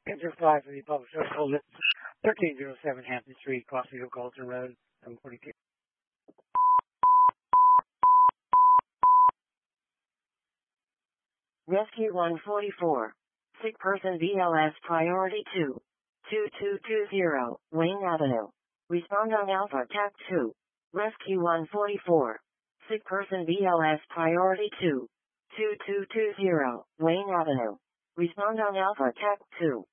Enter 5 for the public service hold it 1307 Hampton Street, Crossview, Colton Road, 742. Rescue 144. Sick person BLS priority 2. 2220 Wayne Avenue. Respond on Alpha TAC 2. Rescue 144. Sick person BLS priority 2. 2220 Wayne Avenue. Respond on Alpha TAC 2.